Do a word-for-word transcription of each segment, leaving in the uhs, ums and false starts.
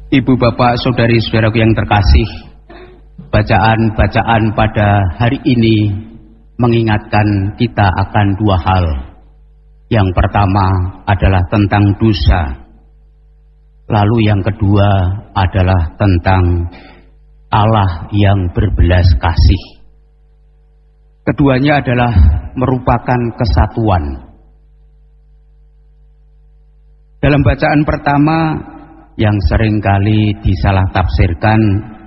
Ibu bapak saudari-saudaraku yang terkasih, bacaan-bacaan pada hari ini mengingatkan kita akan dua hal. Yang pertama adalah tentang dosa, lalu yang kedua adalah tentang Allah yang berbelas kasih. Keduanya adalah merupakan kesatuan. Dalam bacaan pertama yang seringkali disalah tafsirkan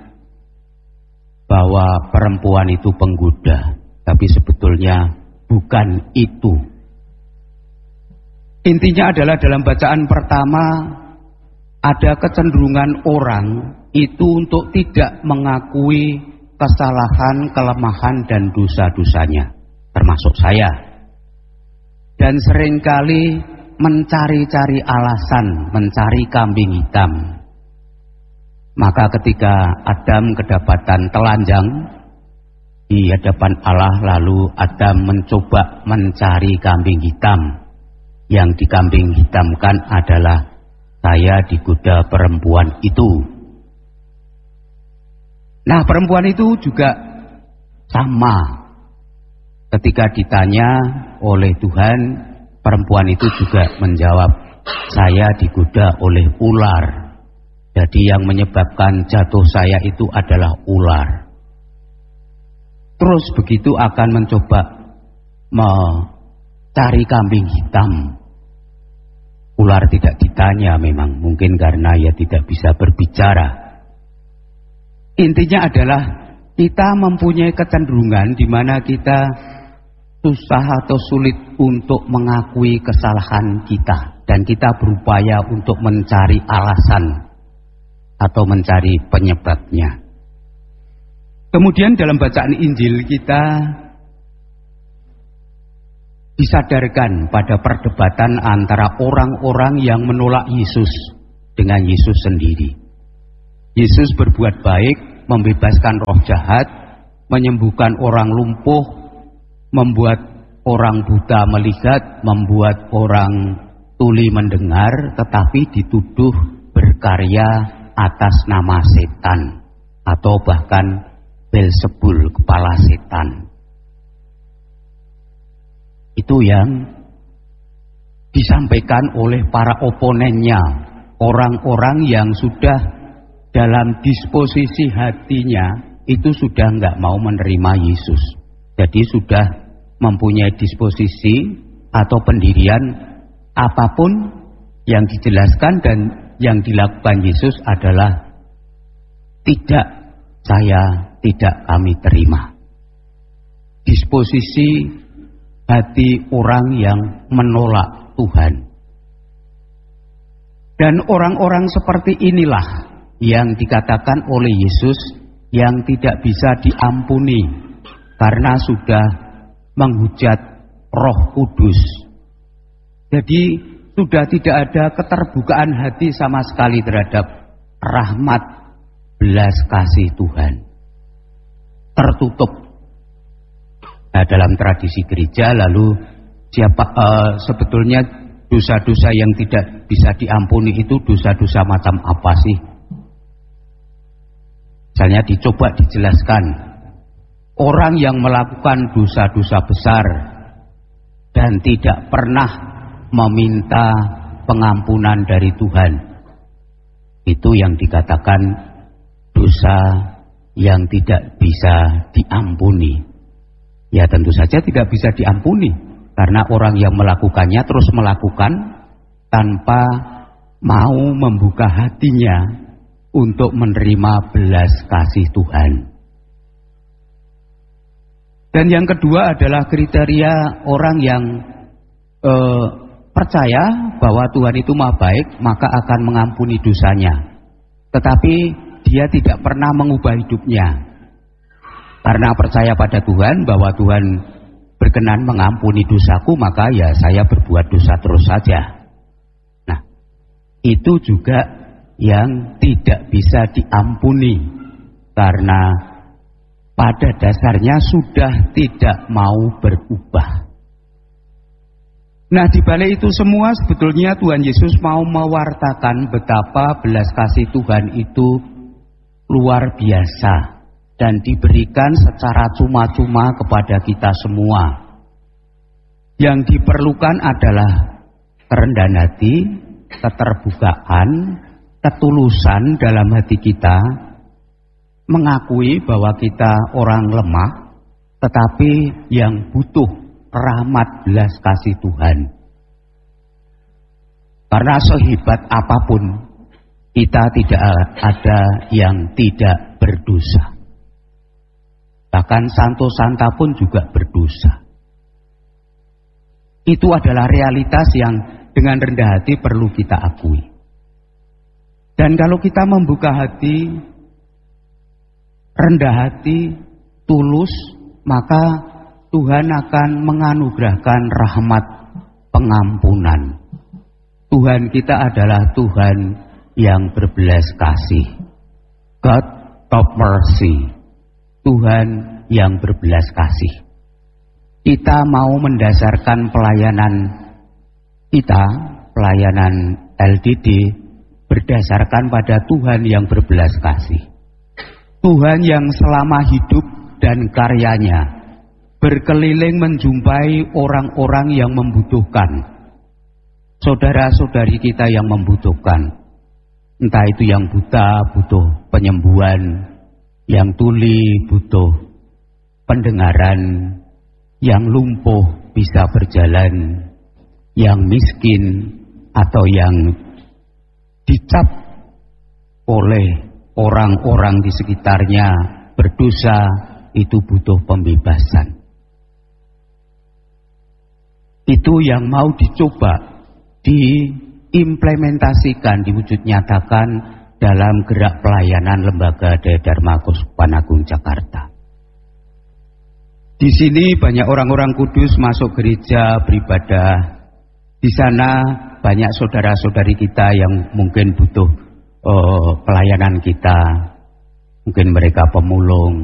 bahwa perempuan itu penggoda, tapi sebetulnya bukan itu. Intinya adalah dalam bacaan pertama ada kecenderungan orang itu untuk tidak mengakui kesalahan, kelemahan dan dosa-dosanya, termasuk saya. Dan seringkali mencari-cari alasan, mencari kambing hitam. Maka ketika Adam kedapatan telanjang di hadapan Allah, lalu Adam mencoba mencari kambing hitam. Yang dikambing hitamkan adalah saya digoda perempuan itu. Nah, perempuan itu juga sama. Ketika ditanya oleh Tuhan, perempuan itu juga menjawab, saya digoda oleh ular. Jadi yang menyebabkan jatuh saya itu adalah ular. Terus begitu akan mencoba mencari kambing hitam. Ular tidak ditanya memang, mungkin karena ia tidak bisa berbicara. Intinya adalah kita mempunyai kecenderungan di mana kita susah atau sulit untuk mengakui kesalahan kita, dan kita berupaya untuk mencari alasan atau mencari penyebabnya. Kemudian dalam bacaan Injil kita disadarkan pada perdebatan antara orang-orang yang menolak Yesus dengan Yesus sendiri. Yesus berbuat baik, membebaskan roh jahat, menyembuhkan orang lumpuh, membuat orang buta melihat, membuat orang tuli mendengar, tetapi dituduh berkarya atas nama setan atau bahkan Belzebul, kepala setan. Itu yang disampaikan oleh para oponennya, orang-orang yang sudah dalam disposisi hatinya itu sudah enggak mau menerima Yesus. Jadi sudah mempunyai disposisi atau pendirian apapun yang dijelaskan dan yang dilakukan Yesus adalah tidak, saya tidak kami terima. Disposisi hati orang yang menolak Tuhan. Dan orang-orang seperti inilah yang dikatakan oleh Yesus yang tidak bisa diampuni karena sudah menghujat Roh Kudus. Jadi sudah tidak ada keterbukaan hati sama sekali terhadap rahmat belas kasih Tuhan. Tertutup. Nah, dalam tradisi gereja lalu siapa uh, sebetulnya dosa-dosa yang tidak bisa diampuni itu dosa-dosa macam apa sih? Misalnya dicoba dijelaskan, orang yang melakukan dosa-dosa besar dan tidak pernah meminta pengampunan dari Tuhan, itu yang dikatakan dosa yang tidak bisa diampuni. Ya tentu saja tidak bisa diampuni, karena orang yang melakukannya terus melakukan tanpa mau membuka hatinya untuk menerima belas kasih Tuhan. Dan yang kedua adalah kriteria orang yang eh, percaya bahwa Tuhan itu maha baik, maka akan mengampuni dosanya. Tetapi dia tidak pernah mengubah hidupnya. Karena percaya pada Tuhan, bahwa Tuhan berkenan mengampuni dosaku, maka ya saya berbuat dosa terus saja. Nah, itu juga yang tidak bisa diampuni karena pada dasarnya sudah tidak mau berubah. Nah, di balik itu semua sebetulnya Tuhan Yesus mau mewartakan betapa belas kasih Tuhan itu luar biasa dan diberikan secara cuma-cuma kepada kita semua. Yang diperlukan adalah kerendahan hati, keterbukaan, ketulusan dalam hati kita, mengakui bahwa kita orang lemah, tetapi yang butuh rahmat belas kasih Tuhan. Karena sehebat apapun, kita tidak ada yang tidak berdosa. Bahkan Santo Santa pun juga berdosa. Itu adalah realitas yang dengan rendah hati perlu kita akui. Dan kalau kita membuka hati, rendah hati, tulus, maka Tuhan akan menganugerahkan rahmat pengampunan. Tuhan kita adalah Tuhan yang berbelas kasih. God of mercy. Tuhan yang berbelas kasih. Kita mau mendasarkan pelayanan kita, pelayanan L D D, berdasarkan pada Tuhan yang berbelas kasih. Tuhan yang selama hidup dan karyanya berkeliling menjumpai orang-orang yang membutuhkan, saudara-saudari kita yang membutuhkan, entah itu yang buta butuh penyembuhan, yang tuli butuh pendengaran, yang lumpuh bisa berjalan, yang miskin atau yang dicap oleh orang-orang di sekitarnya berdosa, itu butuh pembebasan. Itu yang mau dicoba diimplementasikan, diwujud nyatakan dalam gerak pelayanan Lembaga Daya Dharma Keuskupan Agung Jakarta. Di sini banyak orang-orang kudus masuk gereja beribadah. Di sana banyak saudara-saudari kita yang mungkin butuh uh, pelayanan kita. Mungkin mereka pemulung,